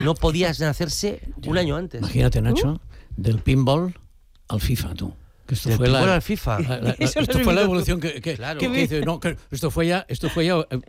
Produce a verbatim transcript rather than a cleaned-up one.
no podías nacerse un año antes. Imagínate, Nacho, del pinball al FIFA, tú. Que esto Del fue la, pinball al FIFA. la- la- la- Eso lo esto has fue la vivido evolución que, que, Claro. que dice, no, que esto fue ya, esto fue ya eh,